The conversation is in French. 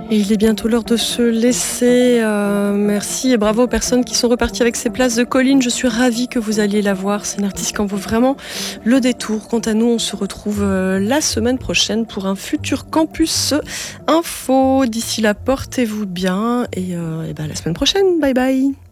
Et il est bientôt l'heure de se laisser. Merci et bravo aux personnes qui sont reparties avec ces places de Colline. Je suis ravie que vous alliez la voir. C'est une artiste qui en vaut vraiment le détour. Quant à nous, on se retrouve la semaine prochaine pour un futur campus info. D'ici là, portez-vous bien et la semaine prochaine. Bye bye.